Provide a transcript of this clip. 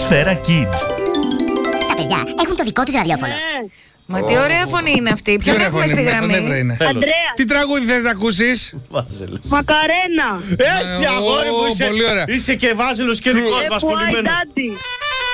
Σφαίρα Kids. Τα παιδιά έχουν το δικό τους ραδιόφωνο. Μα τι ωραία φωνή είναι αυτή. Ποιον έχουμε στη γραμμή? Αντρέα. Τι τραγούδι θες να ακούσεις? Μακαρένα. Έτσι, αγόρι μου, πολύ ωραία. είσαι και Βάζελος και δικός μας, κολλημένος.